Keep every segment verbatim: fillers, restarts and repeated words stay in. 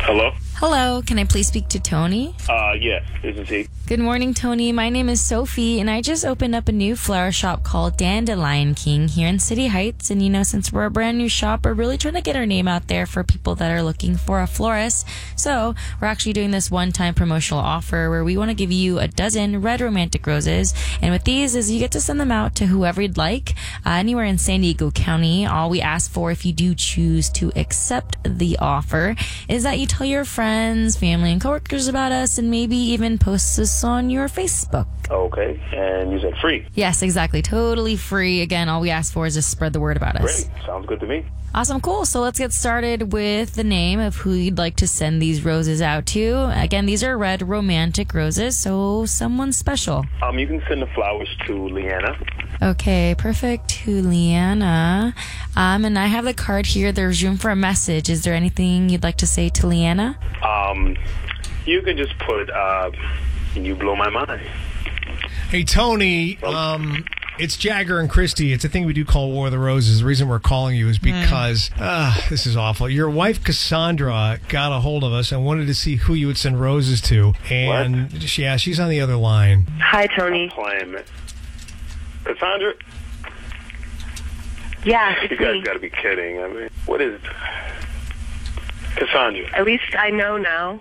Hello? Hello, can I please speak to Tony? Uh, yes, this is he. Good morning, Tony. My name is Sophie, and I just opened up a new flower shop called Dandelion King here in City Heights. And, you know, since we're a brand new shop, we're really trying to get our name out there for people that are looking for a florist. So we're actually doing this one-time promotional offer where we want to give you a dozen red romantic roses. And with these is you get to send them out to whoever you'd like, uh, anywhere in San Diego County. All we ask for, if you do choose to accept the offer, is that you tell your friends, family, and coworkers about us, and maybe even post this on your Facebook. Okay, and you said free. Yes, exactly. Totally free. Again, all we ask for is just spread the word about us. Great, sounds good to me. Awesome, cool. So let's get started with the name of who you'd like to send these roses out to. Again, these are red romantic roses, so someone special. Um, you can send the flowers to Leanna. Okay, perfect. To Leanna. Um, and I have the card here. There's room for a message. Is there anything you'd like to say to Leanna? Um, you can just put, uh, you blow my mind. Hey, Tony, um, it's Jagger and Christy. It's a thing we do call War of the Roses. The reason we're calling you is because, mm. uh, this is awful. Your wife, Cassandra, got a hold of us and wanted to see who you would send roses to. And, what? yeah, she's on the other line. Hi, Tony. Playing it. Cassandra? Yeah, it's You guys me. got to be kidding. I mean, what is it? Cassandra. At least I know now.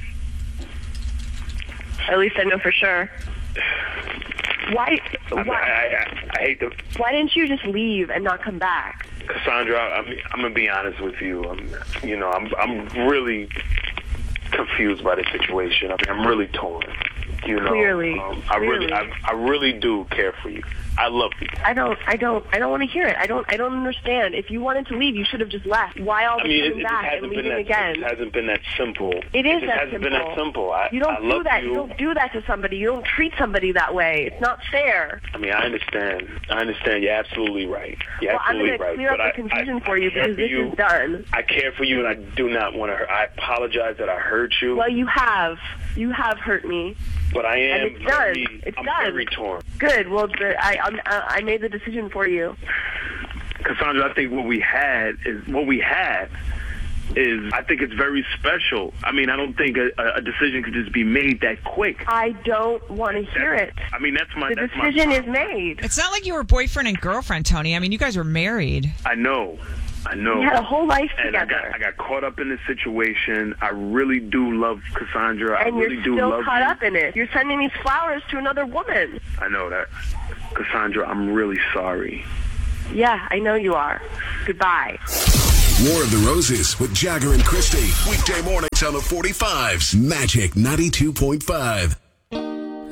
At least I know for sure. Why? I, Why? I, I, I hate to... Why didn't you just leave and not come back? Cassandra, I'm, I'm going to be honest with you. I'm, you know, I'm, I'm really confused by the situation. I mean, I'm really torn. You know, Clearly. Um, I Clearly. really, I, I really do care for you. I love you. I don't. I don't. I don't want to hear it. I don't. I don't understand. If you wanted to leave, you should have just left. Why all I the mean, it, coming it back hasn't and been leaving that. again? It hasn't been that simple. It is it that hasn't simple. been that simple. I, you don't I do love that. You. You don't do that to somebody. You don't treat somebody that way. It's not fair. I mean, I understand. I understand. You're absolutely right. You're well, I'm absolutely going to right. clear but up I, the confusion I, for you I care because for this you. is done. I care for you, and I do not want to hurt. I apologize that I hurt you. Well, you have. You have hurt me. But I am And it's very, done. It's I'm done. very torn. Good. Well, the, I I'm, I made the decision for you. Cassandra, I think what we had is what we had is I think it's very special. I mean, I don't think a, a decision could just be made that quick. I don't want to hear it. I mean, that's my The that's decision my, is made. It's not like you were boyfriend and girlfriend, Tony. I mean, you guys were married. I know. I know. We had a whole life and I together. got, I got caught up in this situation. I really do love Cassandra. and I really you're do still love caught you. up in it. You're sending these flowers to another woman. I know that. Cassandra, I'm really sorry. Yeah, I know you are. Goodbye. War of the Roses with Jagger and Christy. Weekday mornings on the forty-fives. Magic ninety-two point five.